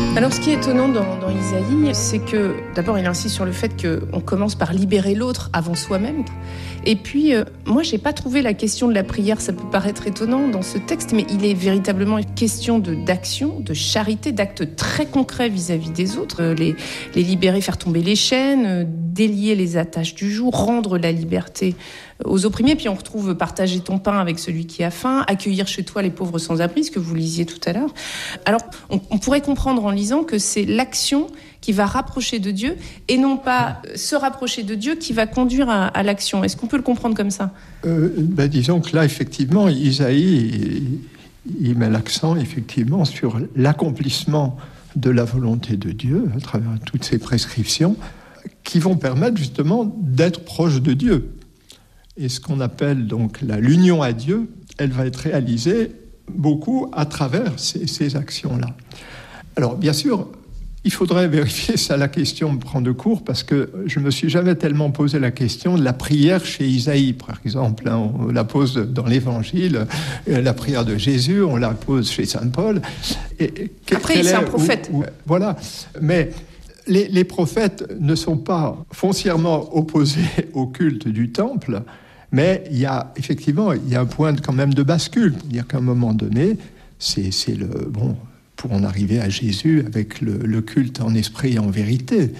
Alors, ce qui est étonnant dans Isaïe, c'est que, d'abord, il insiste sur le fait qu'on commence par libérer l'autre avant soi-même. Et puis, moi, j'ai pas trouvé la question de la prière, ça peut paraître étonnant dans ce texte, mais il est véritablement une question d'action, de charité, d'actes très concrets vis-à-vis des autres. Les libérer, faire tomber les chaînes, délier les attaches du joug, rendre la liberté aux opprimés. Puis on retrouve partager ton pain avec celui qui a faim, accueillir chez toi les pauvres sans-abri, ce que vous lisiez tout à l'heure. Alors, on pourrait comprendre en lisant que c'est l'action qui va rapprocher de Dieu et non pas se rapprocher de Dieu qui va conduire à l'action. Est-ce qu'on peut le comprendre comme ça ? Disons que là, effectivement, Isaïe, il met l'accent effectivement sur l'accomplissement de la volonté de Dieu à travers toutes ces prescriptions qui vont permettre justement d'être proche de Dieu. Et ce qu'on appelle donc l'union à Dieu, elle va être réalisée beaucoup à travers ces actions-là. Alors, bien sûr, il faudrait vérifier ça, la question me prend de court, parce que je ne me suis jamais tellement posé la question de la prière chez Isaïe, par exemple. On la pose dans l'Évangile, la prière de Jésus, on la pose chez Saint Paul. Après, c'est un prophète. Voilà, mais les prophètes ne sont pas foncièrement opposés au culte du temple, mais il y a effectivement un point quand même de bascule. C'est-à-dire qu'à un moment donné, c'est pour en arriver à Jésus avec le culte en esprit et en vérité.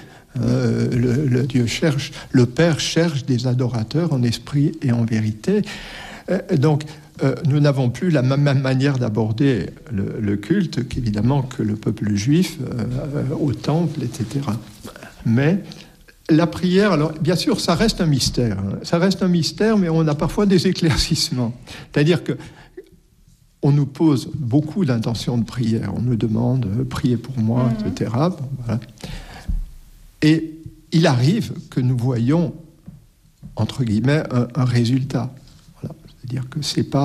Le Père cherche des adorateurs en esprit et en vérité. Donc, nous n'avons plus la même manière d'aborder le culte qu'évidemment que le peuple juif au temple, etc. Mais la prière, alors bien sûr, ça reste un mystère. Ça reste un mystère, mais on a parfois des éclaircissements. C'est-à-dire que on nous pose beaucoup d'intentions de prière. On nous demande « priez pour moi », etc. Bon, voilà. Et il arrive que nous voyons, entre guillemets, un résultat. Voilà. C'est-à-dire que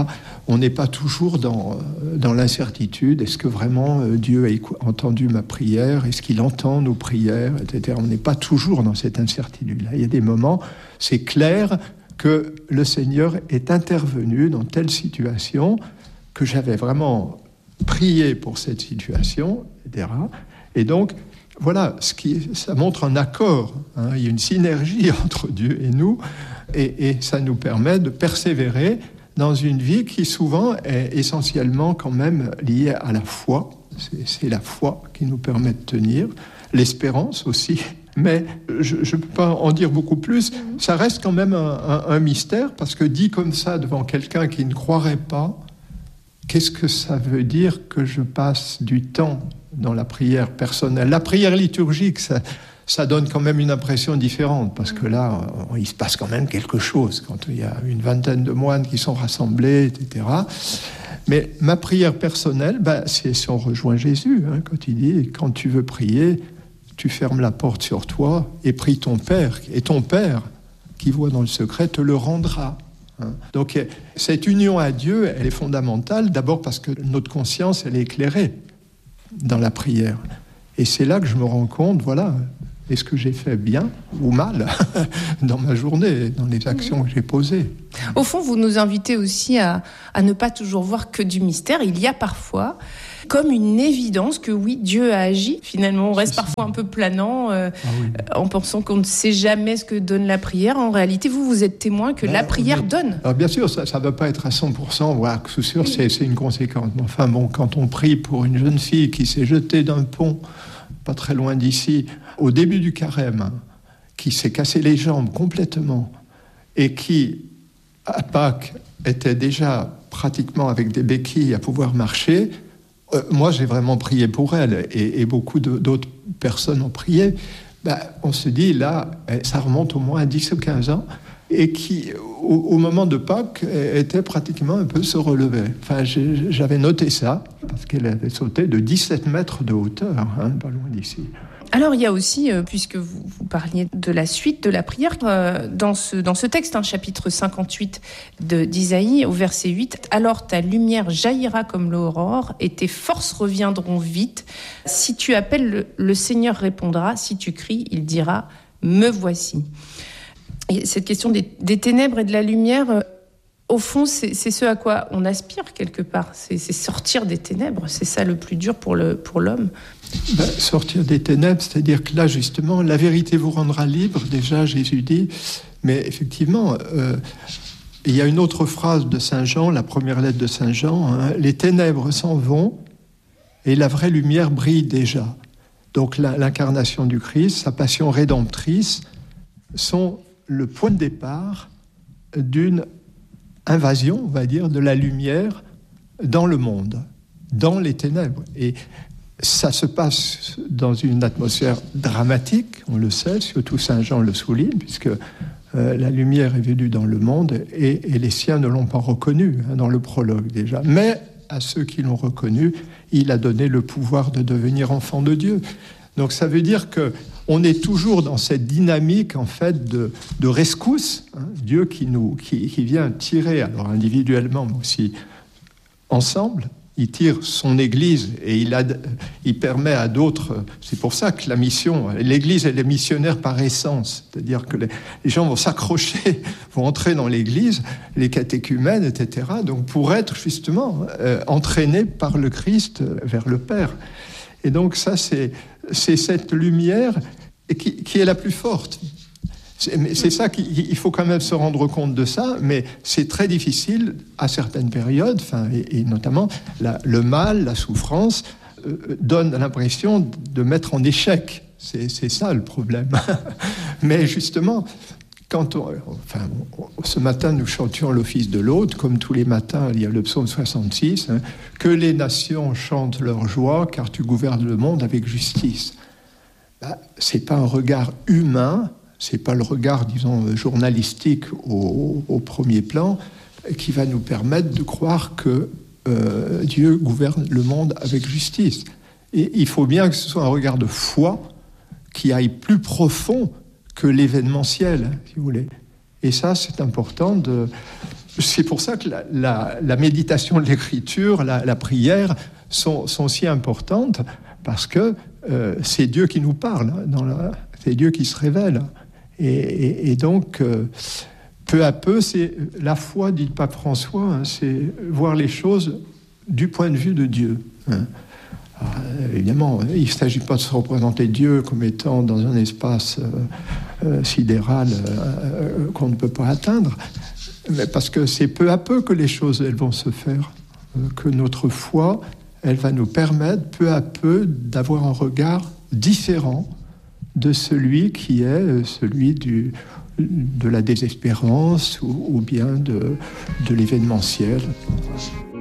on n'est pas toujours dans l'incertitude. Est-ce que vraiment Dieu a entendu ma prière ? Est-ce qu'il entend nos prières, etc. On n'est pas toujours dans cette incertitude-là. Il y a des moments, c'est clair que le Seigneur est intervenu dans telle situation que j'avais vraiment prié pour cette situation, etc. Et donc, voilà, ça montre un accord. Il y a une synergie entre Dieu et nous, et ça nous permet de persévérer dans une vie qui souvent est essentiellement quand même liée à la foi. C'est la foi qui nous permet de tenir, l'espérance aussi. Mais je ne peux pas en dire beaucoup plus. Ça reste quand même un mystère, parce que dit comme ça devant quelqu'un qui ne croirait pas, qu'est-ce que ça veut dire que je passe du temps dans la prière personnelle ? La prière liturgique, ça donne quand même une impression différente, parce que là, il se passe quand même quelque chose, quand il y a une vingtaine de moines qui sont rassemblés, etc. Mais ma prière personnelle, c'est si on rejoint Jésus, quand il dit « Quand tu veux prier, tu fermes la porte sur toi et prie ton Père, et ton Père, qui voit dans le secret, te le rendra. » Donc cette union à Dieu, elle est fondamentale, d'abord parce que notre conscience, elle est éclairée dans la prière. Et c'est là que je me rends compte, voilà, est-ce que j'ai fait bien ou mal dans ma journée, dans les actions que j'ai posées. Au fond, vous nous invitez aussi à ne pas toujours voir que du mystère. Il y a parfois comme une évidence que oui, Dieu a agi. Finalement, on reste parfois un peu planant en pensant qu'on ne sait jamais ce que donne la prière. En réalité, vous êtes témoin que la prière donne. Alors bien sûr, ça ne va pas être à 100%, voilà, c'est sûr, c'est une conséquence. Enfin bon, quand on prie pour une jeune fille qui s'est jetée d'un pont, pas très loin d'ici, au début du carême, qui s'est cassé les jambes complètement, et qui, à Pâques, était déjà pratiquement avec des béquilles à pouvoir marcher, moi j'ai vraiment prié pour elle, et beaucoup d'autres personnes ont prié. On se dit, là, ça remonte au moins à 10 ou 15 ans, et qui, au moment de Pâques, était pratiquement un peu se relever. Enfin, j'avais noté ça, parce qu'elle avait sauté de 17 mètres de hauteur, pas loin d'ici. Alors, il y a aussi, puisque vous parliez de la suite de la prière, dans ce texte, chapitre 58 d'Isaïe, au verset 8, « Alors ta lumière jaillira comme l'aurore, et tes forces reviendront vite. Si tu appelles, le Seigneur répondra. Si tu cries, il dira, me voici. » Et cette question des ténèbres et de la lumière, au fond, c'est ce à quoi on aspire quelque part. C'est sortir des ténèbres. C'est ça le plus dur pour l'homme. Sortir des ténèbres, c'est-à-dire que là, justement, la vérité vous rendra libre, déjà, Jésus dit. Mais effectivement, il y a une autre phrase de Saint Jean, la première lettre de Saint Jean, hein, les ténèbres s'en vont et la vraie lumière brille déjà. Donc l'incarnation du Christ, sa passion rédemptrice, sont le point de départ d'une invasion, on va dire, de la lumière dans le monde, dans les ténèbres. Et ça se passe dans une atmosphère dramatique, on le sait, surtout Saint Jean le souligne, puisque la lumière est venue dans le monde et les siens ne l'ont pas reconnu, hein, dans le prologue déjà. Mais à ceux qui l'ont reconnu, il a donné le pouvoir de devenir enfants de Dieu. Donc ça veut dire qu'on est toujours dans cette dynamique en fait de rescousse, hein, Dieu qui vient tirer, alors individuellement mais aussi ensemble. Il tire son Église et il permet à d'autres. C'est pour ça que la mission, l'Église, elle est missionnaire par essence. C'est-à-dire que les gens vont s'accrocher, vont entrer dans l'Église, les catéchumènes, etc. Donc pour être justement entraînés par le Christ vers le Père. Et donc ça, c'est cette lumière qui est la plus forte. C'est ça qu'il faut quand même se rendre compte de ça, mais c'est très difficile à certaines périodes, et notamment le mal, la souffrance, donne l'impression de mettre en échec. C'est ça le problème. Mais justement, ce matin, nous chantions l'office de l'hôte, comme tous les matins, il y a le psaume 66, hein, « Que les nations chantent leur joie, car tu gouvernes le monde avec justice. » C'est pas un regard humain, c'est pas le regard, disons, journalistique au premier plan qui va nous permettre de croire que Dieu gouverne le monde avec justice. Et il faut bien que ce soit un regard de foi qui aille plus profond que l'événementiel, si vous voulez. Et ça, c'est important. C'est pour ça que la méditation de l'écriture, la prière sont si importantes, parce que c'est Dieu qui nous parle, c'est Dieu qui se révèle. Et donc, peu à peu, c'est la foi, dit Pape François, hein, c'est voir les choses du point de vue de Dieu. Hein. Alors, évidemment, il ne s'agit pas de se représenter Dieu comme étant dans un espace sidéral qu'on ne peut pas atteindre, mais parce que c'est peu à peu que les choses elles vont se faire, que notre foi, elle va nous permettre peu à peu d'avoir un regard différent de celui qui est celui de la désespérance ou bien de l'événementiel.